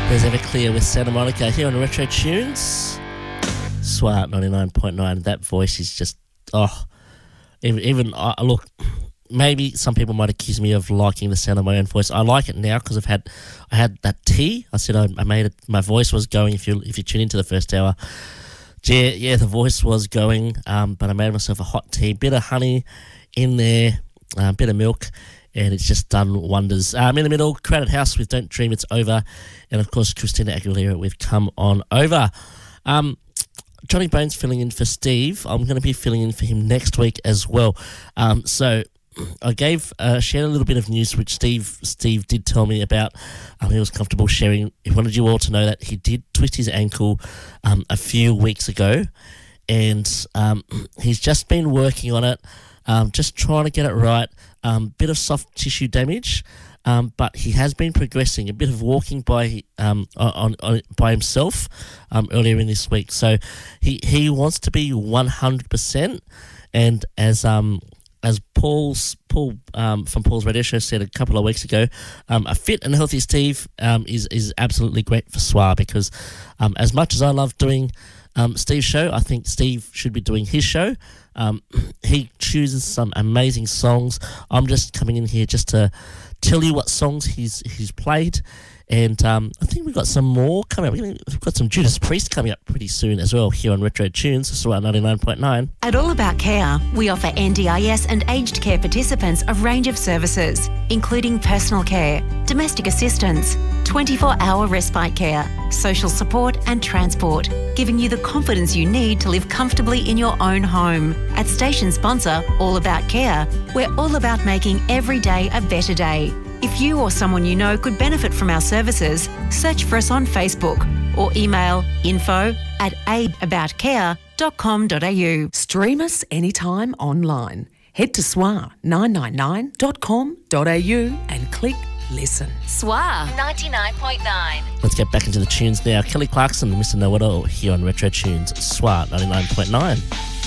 There's Everclear with Santa Monica here on Retro Tunes. Swat 99.9. That voice is just, look, maybe some people might accuse me of liking the sound of my own voice. I like it now because I had that tea. I said I made it. My voice was going. If you tune into the first hour, yeah, the voice was going. But I made myself a hot tea, bit of honey in there, bit of milk. And it's just done wonders. In the middle, Crowded House with Don't Dream It's Over. And, of course, Christina Aguilera with Come On Over. Johnny Bones filling in for Steve. I'm going to be filling in for him next week as well. So I shared a little bit of news which Steve did tell me about. He was comfortable sharing. He wanted you all to know that he did twist his ankle a few weeks ago. And he's just been working on it, just trying to get it right. Bit of soft tissue damage, but he has been progressing. A bit of walking by himself earlier in this week. So he wants to be 100%. And as Paul from Paul's radio show said a couple of weeks ago, a fit and healthy Steve is absolutely great for SWA, because as much as I love doing Steve's show, I think Steve should be doing his show. He chooses some amazing songs. I'm just coming in here just to tell you what songs he's played. And I think we've got some more coming up. We've got some Judas Priest coming up pretty soon as well here on Retro Tunes, so at 99.9. At All About Care, we offer NDIS and aged care participants a range of services, including personal care, domestic assistance, 24-hour respite care, social support and transport, giving you the confidence you need to live comfortably in your own home. At station sponsor All About Care, we're all about making every day a better day. If you or someone you know could benefit from our services, search for us on Facebook or email info@aidaboutcare.com.au. Stream us anytime online. Head to swa999.com.au and click listen. SWA 99.9. Let's get back into the tunes now. Kelly Clarkson and Mr. Know-It-All here on Retro Tunes, SWA 99.9.